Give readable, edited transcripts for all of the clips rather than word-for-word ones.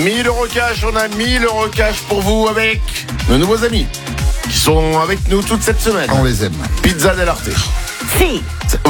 1000 € cash, on a 1000 € cash pour vous avec nos nouveaux amis qui sont avec nous toute cette semaine. On les aime. Pizza dell'Arte. Si.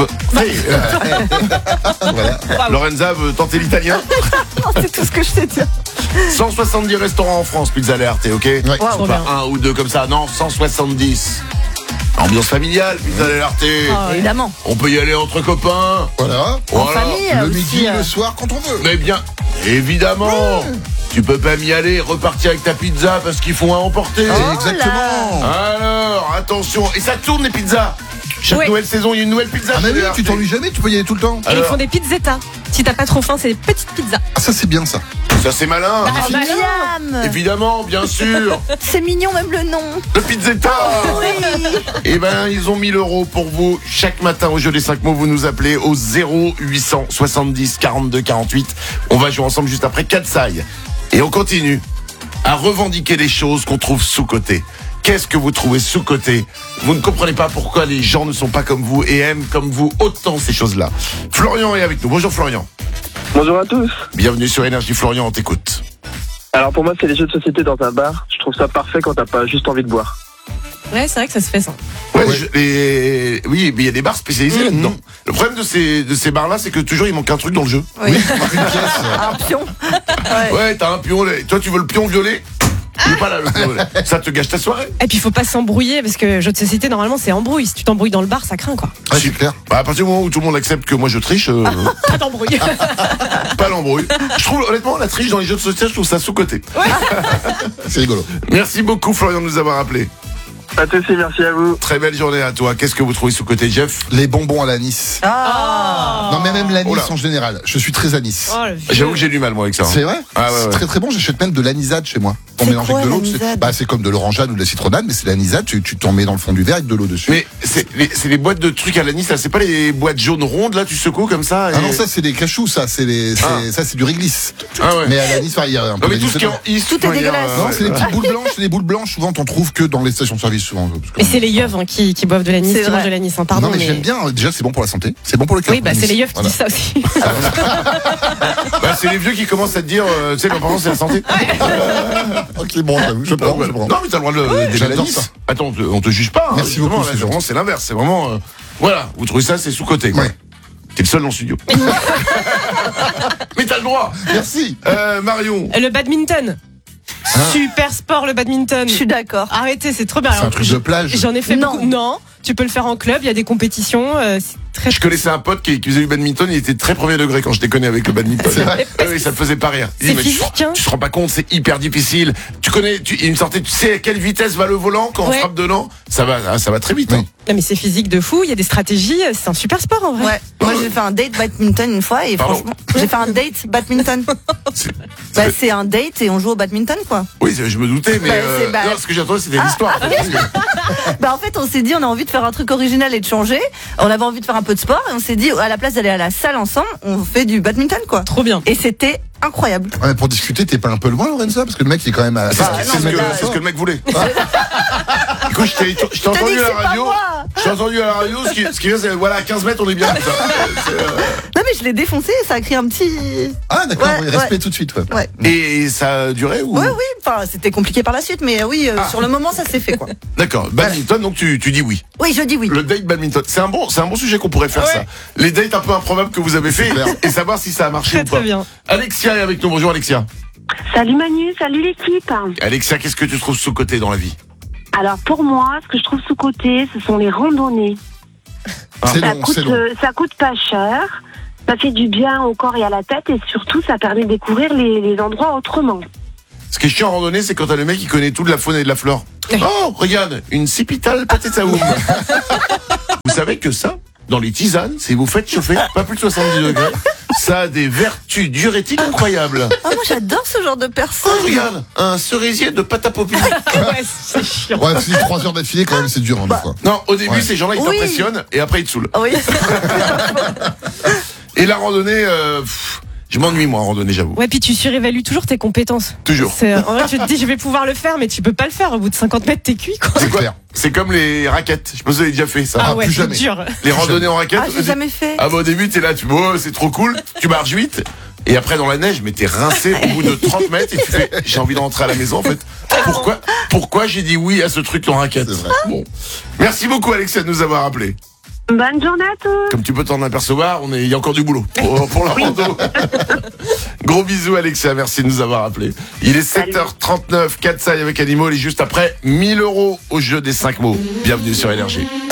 Voilà. Lorenza veut tenter l'italien. C'est tout ce que je sais dire. 170 restaurants en France, Pizza dell'Arte, ok? Ouais. Wow. Pas un ou deux comme ça, non, 170. Ambiance familiale, Pizza dell'Arte. Évidemment. On peut y aller entre copains. Voilà. En famille Le aussi. midi, le soir, quand on veut. Mais bien, évidemment. Tu peux pas y aller, repartir avec ta pizza parce qu'ils font à emporter. Exactement. Alors, attention. Et ça tourne les pizzas. Chaque Oui. nouvelle saison, il y a une nouvelle pizza. Ah mais chez oui, dell'Arte. tu t'ennuies jamais, tu peux y aller tout le temps. Et ils Alors, font des pizzetta. Si t'as pas trop faim, c'est des petites pizzas. Ah ça c'est bien ça. ça c'est malin. Miam. Évidemment, bien sûr. C'est mignon même le nom. Le pizzetta. Oui. Eh ben, ils ont 1000 € pour vous. Chaque matin au jeu des 5 mots, vous nous appelez au 0800 70 42 48. On va jouer ensemble juste après Katsai. Et on continue à revendiquer les choses qu'on trouve sous-cotées. Qu'est-ce que vous trouvez sous-coté? Vous ne comprenez pas pourquoi les gens ne sont pas comme vous et aiment comme vous autant ces choses-là. Florian est avec nous. Bonjour Florian. Bonjour à tous. Bienvenue sur Énergie. Florian, on t'écoute. Alors pour moi c'est les jeux de société dans un bar. Je trouve ça parfait quand t'as pas juste envie de boire. Ouais, c'est vrai que ça se fait ça. Ouais, oui, mais il y a des bars spécialisés là-dedans. Le problème de ces bars-là, c'est que toujours il manque un truc dans le jeu. Oui, une pièce. Un pion. Ouais, t'as un pion. Toi, tu veux le pion violet? Il est pas là, le pion violet. Ça te gâche ta soirée. Et puis faut pas s'embrouiller parce que jeu de société normalement c'est embrouille. Si tu t'embrouilles dans le bar, ça craint quoi. Ah, c'est clair. Bah, à partir du moment où tout le monde accepte que moi je triche, Pas t'embrouille. pas l'embrouille. Je trouve honnêtement la triche dans les jeux de société, je trouve ça sous-coté. C'est rigolo. Merci beaucoup Florian de nous avoir appelé. Pas de soucis, merci à vous. Très belle journée à toi. Qu'est-ce que vous trouvez sous-coté, Jeff? Les bonbons à l'anis. Ah. Non mais même l'anis Oh là. en général. Je suis très anis. Oh, le vieux. J'avoue que j'ai du mal moi avec ça. C'est vrai. Ah, ouais, C'est ouais. très très bon. J'achète même de l'anisade chez moi. On C'est mélange quoi, avec de l'eau. l'anisade C'est comme de l'orangeade ou de la citronnade, mais c'est l'anisade. Tu t'en mets dans le fond du verre avec de l'eau dessus. Mais c'est les boîtes de trucs à l'anis là, c'est pas les boîtes jaunes rondes là, tu secoues comme ça. Ah non, ça c'est des cachous, ça c'est ça c'est du réglisse. Ah ouais. Mais à l'anis, il y a un peu Non mais tout d'anis ce qui est dedans. en is, Tout est dégueulasse. Non, c'est des petites boules blanches. C'est des boules blanches. Souvent, t'en trouves que dans les stations-service. Souvent. Parce que- Mais c'est les yeux qui boivent de l'anis, C'est qui mangent vrai. de l'anis. Hein, pardon. non, mais j'aime bien. Déjà, c'est bon pour la santé. C'est bon pour le cœur. Oui, bah c'est les yeux qui Voilà. disent ça aussi. Bah, c'est les vieux qui commencent à te dire, tu sais, l'important c'est la santé. Ok, bon, je prends. Non mais t'as le droit de le j'adore l'anis. ça. Attends, on te juge pas. Merci justement, beaucoup, là, c'est vraiment, gentil. c'est l'inverse. C'est vraiment, voilà, vous trouvez ça, c'est sous-coté. Quoi. Ouais. T'es le seul dans le studio. Mais t'as le droit. Merci. Marion. Le badminton. Super sport le badminton. Je suis d'accord. Arrêtez, c'est trop bien. C'est un Alors, truc de plage. J'en ai fait Non. beaucoup. Non, tu peux le faire en club, il y a des compétitions. C'est très. Je connaissais un pote qui faisait du badminton, il était très premier degré quand je déconnais avec le badminton. C'est vrai. Oui, ça me faisait pas rire. Il C'est dit, mais physique, hein. tu te rends pas compte, c'est hyper difficile. Il me sortait, tu sais à quelle vitesse va le volant quand on Ouais. frappe dedans? Ça va très vite. Hein. Non mais c'est physique de fou. Il y a des stratégies. C'est un super sport en vrai. Ouais. Moi j'ai fait un date badminton une fois et Pardon. franchement j'ai fait un date badminton. C'est- Bah c'est un date et on joue au badminton quoi. Oui, je me doutais, mais Bah, non, ce que j'attendais, c'était l'histoire. Bah en fait on s'est dit on a envie de faire un truc original et de changer. On avait envie de faire un peu de sport et on s'est dit à la place d'aller à la salle ensemble on fait du badminton quoi. Trop bien. Et c'était incroyable. Ouais, pour discuter, t'es pas un peu loin, Lorenza? Parce que le mec, il est quand même à. C'est non, ce mais que- là, c'est ce que le mec voulait. Écoute, je t'ai entendu dit que à c'est la pas radio. moi. Je t'ai entendu à la radio. Ce qui vient, c'est voilà, à 15 mètres, on est bien. Non mais je l'ai défoncé et ça a créé un petit. Ah, d'accord, Ouais, oui, respect ouais. tout de suite, ouais. Ouais. Et ça a duré ou? Oui, enfin c'était compliqué par la suite, mais oui, sur le moment ça s'est fait quoi. D'accord. Badminton, donc tu dis oui. Oui, je dis oui. Le date badminton, c'est un bon sujet qu'on pourrait faire ça. Les dates un peu improbables que vous avez fait clair. et savoir si ça a marché Très ou pas. très bien. Alexia est avec nous. Bonjour Alexia. Salut Manu, salut l'équipe. Alexia, qu'est-ce que tu trouves sous-coté dans la vie? Alors pour moi, ce que je trouve sous-coté, ce sont les randonnées. C'est Ça long, coûte, c'est long. ça coûte pas cher, ça fait du bien au corps et à la tête et surtout ça permet de découvrir les endroits autrement. Ce qui est chiant en randonnée, c'est quand t'as le mec qui connaît tout de la faune et de la flore. Oh, regarde, une cipital patetaoum. Vous savez que ça, dans les tisanes, si vous faites chauffer pas plus de 70 degrés, ça a des vertus diurétiques incroyables. Ah, moi j'adore ce genre de Oh, personne. regarde, un cerisier de pâte à popper. Ouais, c'est chiant. Ouais, c'est 3 heures d'affilée, quand même, c'est dur, hein, des fois. Non, au début, Ouais. ces gens-là, ils Oui. t'impressionnent et après, ils te saoulent. Ah oui. Et la randonnée, je m'ennuie, moi, en randonnée, j'avoue. Ouais, puis tu surévalues toujours tes compétences. Toujours. En vrai, tu te dis, je vais pouvoir le faire, mais tu peux pas le faire. Au bout de 50 mètres, t'es cuit, quoi. C'est quoi clair. C'est comme les raquettes. Je sais pas si vous avez déjà fait ça. Ah ouais, plus c'est jamais. dur. Les randonnées en raquettes. Ah, j'ai jamais fait. Ah bah au début t'es là, c'est trop cool, tu marches vite, Et après, dans la neige, mais t'es rincé au bout de 30 mètres et tu fais, j'ai envie de rentrer à la maison, en fait. Pourquoi j'ai dit oui à ce truc en raquette? C'est vrai. Bon. Merci beaucoup, Alexia, de nous avoir appelés. Bonne journée à tous. Comme tu peux t'en apercevoir, il y a encore du boulot pour la rando. Gros bisous, Alexia, merci de nous avoir appelés. Il est 7h39, Katsai avec Animal et juste après 1000 € au jeu des 5 mots. Bienvenue sur Énergie.